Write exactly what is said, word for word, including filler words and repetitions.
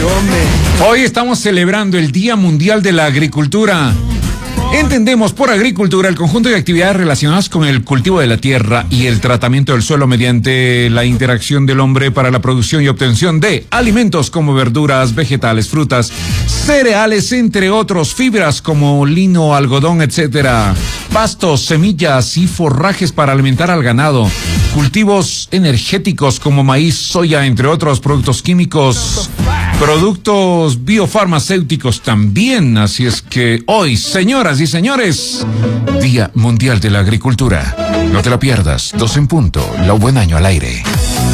Hoy estamos celebrando el Día Mundial de la Agricultura. Entendemos por agricultura el conjunto de actividades relacionadas con el cultivo de la tierra y el tratamiento del suelo mediante la interacción del hombre para la producción y obtención de alimentos como verduras, vegetales, frutas, cereales, entre otros, fibras como lino, algodón, etcétera, pastos, semillas y forrajes para alimentar al ganado, cultivos energéticos como maíz, soya, entre otros, productos químicos, productos biofarmacéuticos también. Así es que hoy, señoras y señores, Día Mundial de la Agricultura. No te la pierdas, dos en punto, lo buen año al aire.